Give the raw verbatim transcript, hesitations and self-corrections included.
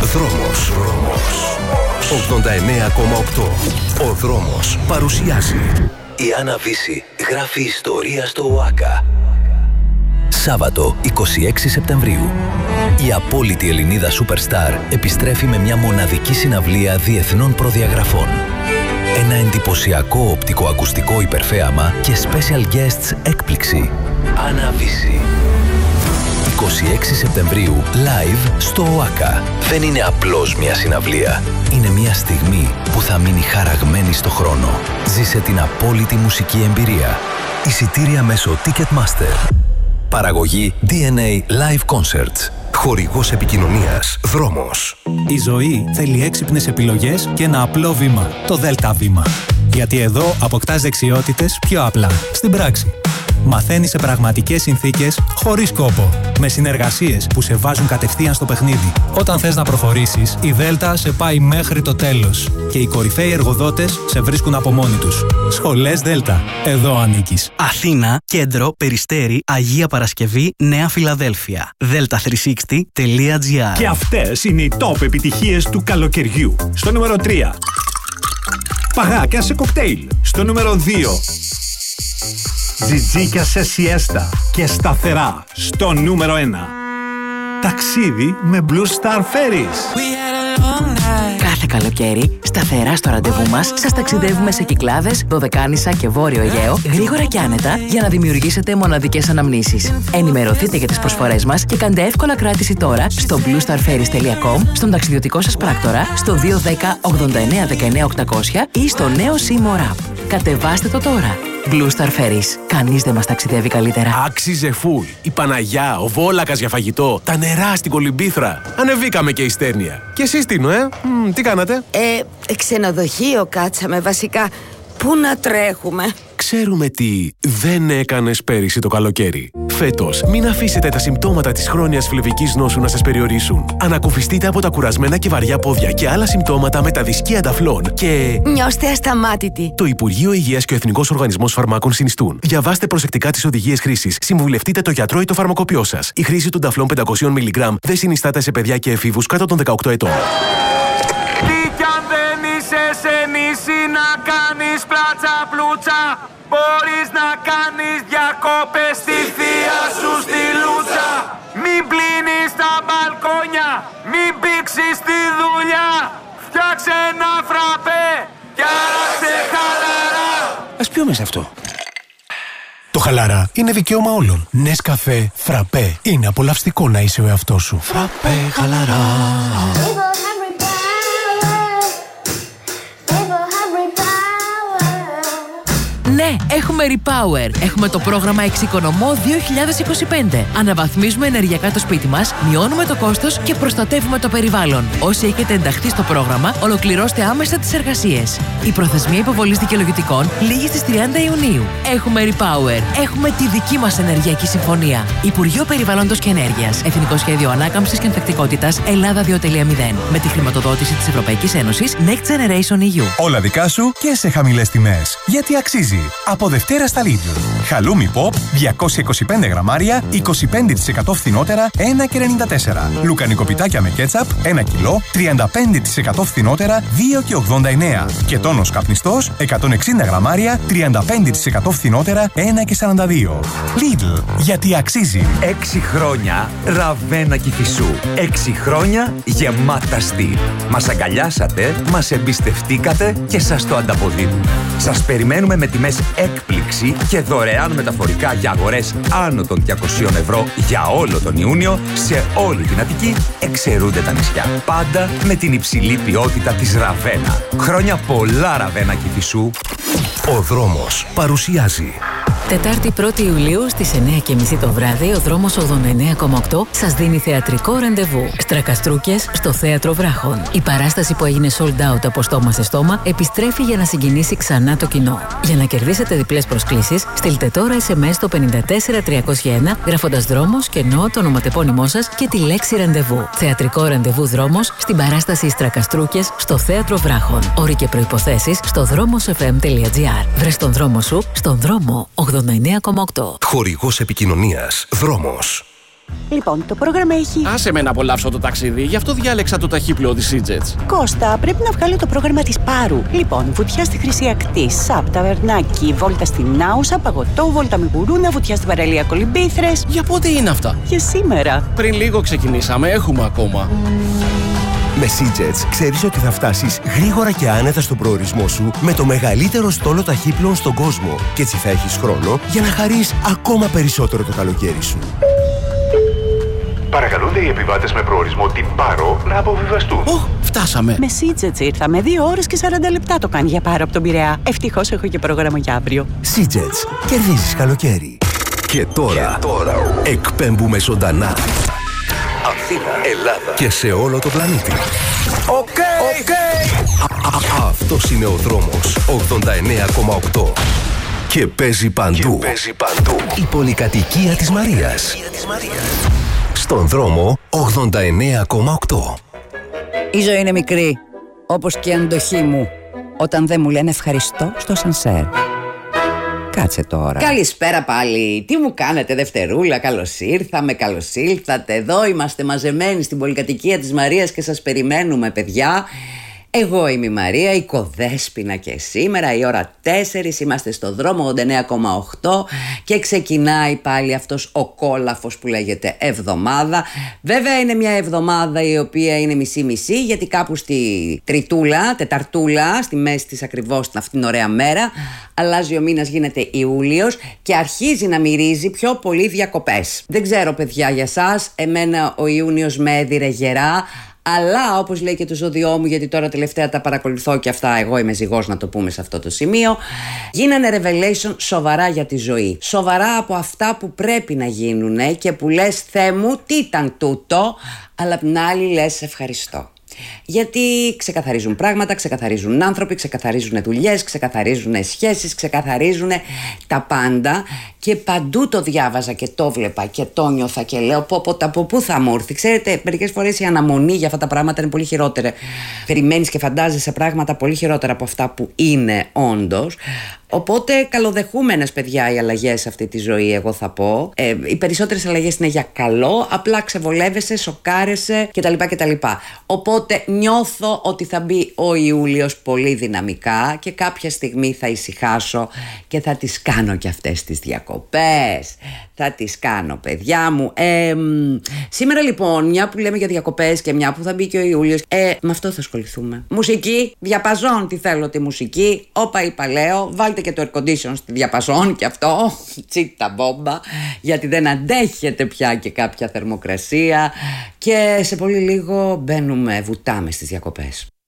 Δρόμος. ογδόντα εννέα κόμμα οκτώ. Ο Δρόμος παρουσιάζει. Η Άννα Βύση γράφει ιστορία στο ΟΑΚΑ. Σάββατο είκοσι έξι Σεπτεμβρίου. Η απόλυτη Ελληνίδα Superstar επιστρέφει με μια μοναδική συναυλία διεθνών προδιαγραφών. Ένα εντυπωσιακό οπτικοακουστικό υπερθέαμα και special guests έκπληξη. Άννα Βύση. είκοσι έξι Σεπτεμβρίου, live στο ΟΑΚΑ. Δεν είναι απλώς μια συναυλία. Είναι μια στιγμή που θα μείνει χαραγμένη στο χρόνο. Ζήσε την απόλυτη μουσική εμπειρία. Εισιτήρια μέσω Ticketmaster. Παραγωγή ντι εν έι Live Concerts. Χορηγός επικοινωνίας Δρόμος. Η ζωή θέλει έξυπνες επιλογές και ένα απλό βήμα. Το Δέλτα Βήμα. Γιατί εδώ αποκτάς δεξιότητες πιο απλά. Στην πράξη. Μαθαίνεις σε πραγματικές συνθήκες, χωρίς κόπο. Με συνεργασίες που σε βάζουν κατευθείαν στο παιχνίδι. Όταν θες να προχωρήσεις, η Δέλτα σε πάει μέχρι το τέλος. Και οι κορυφαίοι εργοδότες σε βρίσκουν από μόνοι τους. Σχολές Δέλτα. Εδώ ανήκεις. Αθήνα, Κέντρο, Περιστέρι, Αγία Παρασκευή, Νέα Φιλαδέλφια. δέλτα τριακόσια εξήντα τελεία τζι άρ. Και αυτές είναι οι top επιτυχίες του καλοκαιριού. Στο νούμερο τρία. Παγάκια σε κοκτέιλ. Στο νούμερο δύο. Τζιτζίκια σε σιέστα και σταθερά. Στο νούμερο ένα. Ταξίδι με Blue Star Ferries. Κάθε καλοκαίρι, σταθερά στο ραντεβού μας, σας ταξιδεύουμε σε Κυκλάδες, Δωδεκάνησα και Βόρειο Αιγαίο, γρήγορα και άνετα, για να δημιουργήσετε μοναδικές αναμνήσεις. Ενημερωθείτε για τις προσφορές μας και κάντε εύκολα κράτηση τώρα στο μπλου σταρ φέρις τελεία κομ, στον ταξιδιωτικό σας πράκτορα, στο δύο ένα μηδέν ογδόντα εννέα δεκαεννέα οκτακόσια ή στο νέο Seymour App. Κατεβάστε το τώρα. Blue Star Ferries. Κανείς δεν μας ταξιδεύει καλύτερα. Άξιζε φουλ. Η Παναγιά, ο Βόλακας για φαγητό, τα νερά στην Κολυμπήθρα. Ανεβήκαμε και η Στέρνια. Και εσείς Τίνο, ε? Μ, τι κάνατε? Ε, ξενοδοχείο κάτσαμε βασικά. Πού να τρέχουμε? Ξέρουμε τι δεν έκανες πέρυσι το καλοκαίρι. Φέτος, μην αφήσετε τα συμπτώματα της χρόνιας φλεβικής νόσου να σας περιορίσουν. Ανακουφιστείτε από τα κουρασμένα και βαριά πόδια και άλλα συμπτώματα με τα δισκία ταφλών και... Νιώστε ασταμάτητοι. Το Υπουργείο Υγείας και ο Εθνικός Οργανισμός Φαρμάκων συνιστούν. Διαβάστε προσεκτικά τις οδηγίες χρήσης. Συμβουλευτείτε το γιατρό ή το φαρμακοποιό σας. Η χρήση των ταφλών πεντακόσια μιλιγκράμμ δεν συνιστάται σε παιδιά και εφήβους κάτω των δεκαοκτώ ετών. Να κάνεις πλάτσα πλούτσα, μπορείς να κάνεις διακόπες στη θεία σου στη Λούτσα. Μην πλύνεις τα μπαλκόνια, μην πήξεις τη δουλειά. Φτιάξε ένα φραπέ και άραξε χαλαρά. Ας πιούμε σε αυτό. Το χαλαρά είναι δικαίωμα όλων. Νεσκαφέ, φραπέ. Είναι απολαυστικό να είσαι ο εαυτός σου. Φραπέ, χαλαρά. Ναι, έχουμε Repower. Έχουμε το πρόγραμμα Εξοικονομώ δύο χιλιάδες είκοσι πέντε. Αναβαθμίζουμε ενεργειακά το σπίτι μας, μειώνουμε το κόστος και προστατεύουμε το περιβάλλον. Όσοι έχετε ενταχθεί στο πρόγραμμα, ολοκληρώστε άμεσα τις εργασίες. Η προθεσμία υποβολής δικαιολογητικών λήγει στις τριάντα Ιουνίου. Έχουμε Repower. Έχουμε τη δική μας ενεργειακή συμφωνία. Υπουργείο Περιβάλλοντος και Ενέργειας. Εθνικό Σχέδιο Ανάκαμψης και Ανθεκτικότητας Ελλάδα δύο κόμμα μηδέν. Με τη χρηματοδότηση της Ευρωπαϊκής Ένωσης Next Generation ι γιου. Όλα δικά σου και σε χαμηλές τιμές. Γιατί αξίζει. Από Δευτέρα στα Lidl. Χαλούμι Pop διακόσια είκοσι πέντε γραμμάρια, είκοσι πέντε τοις εκατό φθηνότερα, ένα και ενενήντα τέσσερα. Λουκανικοπιτάκια με κέτσαπ, ένα κιλό, τριάντα πέντε τοις εκατό φθηνότερα, δύο και ογδόντα εννέα. Και τόνος καπνιστός, εκατόν εξήντα γραμμάρια, τριάντα πέντε τοις εκατό φθηνότερα, ένα και σαράντα δύο. Lidl, γιατί αξίζει. Έξι χρόνια Ραβένα Κηφισού. Έξι χρόνια γεμάτα στυλ. Μας αγκαλιάσατε, μας εμπιστευτήκατε και σας το ανταποδίδουμε. Σας περιμένουμε με τιμές έκπληξη και δωρεάν μεταφορικά για αγορές άνω των διακοσίων ευρώ για όλο τον Ιούνιο σε όλη την Αττική, εξαιρούνται τα νησιά. Πάντα με την υψηλή ποιότητα της Ραβένα. Χρόνια πολλά Ραβένα Κηφισού. Ο Δρόμος παρουσιάζει. Τετάρτη πρώτη Ιουλίου στις εννέα και μισή το βράδυ, ο Δρόμος ογδόντα εννέα κόμμα οκτώ σας δίνει θεατρικό ραντεβού. Στρακαστρούκες στο Θέατρο Βράχων. Η παράσταση που έγινε sold out από στόμα σε στόμα επιστρέφει για να συγκινήσει ξανά το κοινό. Για να κερδίσετε διπλές προσκλήσεις, στείλτε τώρα ες εμ ες στο πέντε τέσσερα τριακόσια ένα γράφοντας Δρόμος και εννοώ το ονοματεπώνυμό σας και τη λέξη ραντεβού. Θεατρικό ραντεβού Δρόμος στην παράσταση Στρακαστρούκες στο Θέατρο Βράχων. Όροι και προϋποθέσεις στο δρόμος εφ εμ τελεία τζι άρ. Βρες τον δρόμο σου στον δρόμο ογδόντα εννέα κόμμα οκτώ. Χορηγός επικοινωνίας Δρόμος. Λοιπόν, το πρόγραμμα έχει... Άσε με να απολαύσω το ταξίδι, γι' αυτό διάλεξα το ταχύπλοο της Seajets. Κώστα, πρέπει να βγάλω το πρόγραμμα της Πάρου. Λοιπόν, βουτιά στη Χρυσή Ακτή, Σαπ, Ταβερνάκι, βόλτα στην Άουσα, παγωτό, βόλτα με γουρούνα, βουτιά στην παραλία Κολυμπήθρες. Για πότε είναι αυτά? Για σήμερα. Πριν λίγο ξεκινήσαμε, έχουμε ακόμα. Με Seajets ξέρεις ότι θα φτάσεις γρήγορα και άνετα στον προορισμό σου με το μεγαλύτερο στόλο ταχύπλων στον κόσμο και έτσι θα έχεις χρόνο για να χαρείς ακόμα περισσότερο το καλοκαίρι σου. Παρακαλούνται οι επιβάτες με προορισμό την Πάρο να αποβιβαστούν. Οχ, φτάσαμε. Με Seajets ήρθαμε. Δύο ώρες και σαράντα λεπτά το κάνει για Πάρο από τον Πειραιά. Ευτυχώς έχω και πρόγραμμα για αύριο. Seajets. Κερδίζεις καλοκαίρι. Και τώρα, και τώρα εκπέμπουμε ζωντανά. Αθήνα, Ελλάδα και σε όλο το πλανήτη. Οκ, okay, οκ. Okay. Αυτός είναι ο δρόμος ογδόντα εννέα κόμμα οκτώ. Και παίζει παντού. Και παίζει παντού. Η πολυκατοικία της Μαρίας. Στον δρόμο ογδόντα εννέα κόμμα οκτώ. Η ζωή είναι μικρή, όπως και η αντοχή μου, όταν δεν μου λένε ευχαριστώ στο σανσέρ. Κάτσε τώρα. Καλησπέρα πάλι. Τι μου κάνετε Δευτερούλα, καλώς ήρθαμε, καλώς ήλθατε. Εδώ είμαστε μαζεμένοι στην πολυκατοικία της Μαρίας και σας περιμένουμε, παιδιά. Εγώ είμαι η Μαρία, η Κοδέσποινα και σήμερα η ώρα τέσσερις είμαστε στο δρόμο ογδόντα εννέα κόμμα οκτώ και ξεκινάει πάλι αυτός ο κόλαφος που λέγεται εβδομάδα. Βέβαια είναι μια εβδομάδα η οποία είναι μισή-μισή, γιατί κάπου στη Τριτούλα, Τεταρτούλα, στη μέση της ακριβώς αυτήν την ωραία μέρα, αλλάζει ο μήνας, γίνεται Ιούλιος και αρχίζει να μυρίζει πιο πολύ διακοπές. Δεν ξέρω παιδιά για σας, εμένα ο Ιούνιος με έδιρε γερά. Αλλά όπως λέει και το ζώδιό μου, γιατί τώρα τελευταία τα παρακολουθώ και αυτά, εγώ είμαι ζυγός να το πούμε σε αυτό το σημείο, γίνανε revelation σοβαρά για τη ζωή. Σοβαρά από αυτά που πρέπει να γίνουνε και που λες Θεέ μου τι ήταν τούτο, αλλά απ' την άλλη λες ευχαριστώ. Γιατί ξεκαθαρίζουν πράγματα, ξεκαθαρίζουν άνθρωποι, ξεκαθαρίζουν δουλειές, ξεκαθαρίζουν σχέσεις, ξεκαθαρίζουν τα πάντα. Και παντού το διάβαζα και το βλέπα και το νιώθα και λέω πω πω από πού θα μου έρθει. Ξέρετε, μερικές φορές η αναμονή για αυτά τα πράγματα είναι πολύ χειρότερα. Περιμένεις και φαντάζεσαι πράγματα πολύ χειρότερα από αυτά που είναι όντως. Οπότε καλοδεχούμενες παιδιά οι αλλαγές σε αυτή τη ζωή, εγώ θα πω. Ε, οι περισσότερες αλλαγές είναι για καλό, απλά ξεβολεύεσαι, σοκάρεσαι κτλ. κτλ. Οπότε νιώθω ότι θα μπει ο Ιούλιος πολύ δυναμικά και κάποια στιγμή θα ησυχάσω και θα τις κάνω και αυτές τις διακοπές. Θα τις κάνω παιδιά μου. Ε, σήμερα λοιπόν, μια που λέμε για διακοπές και μια που θα μπει και ο Ιούλιος, ε, με αυτό θα ασχοληθούμε. Μουσική, διαπαζών, τι θέλω τη μουσική. Όπα είπα λέω, βάλτε και το air condition στη διαπαζόν και αυτό, τσίτα μπόμπα, γιατί δεν αντέχετε πια και κάποια θερμοκρασία και σε πολύ λίγο μπαίνουμε, βουτάμε στις διακοπές.